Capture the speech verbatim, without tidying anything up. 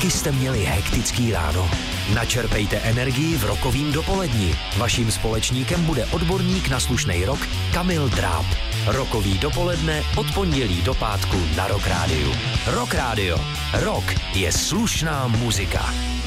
taky jste měli hektický ráno. Načerpejte energii v rokovým dopoledni. Vaším společníkem bude odborník na slušnej rock Kamil Dráb. Rokový dopoledne od pondělí do pátku na Rock Rádiu. Rock Rádio. Rock je slušná muzika.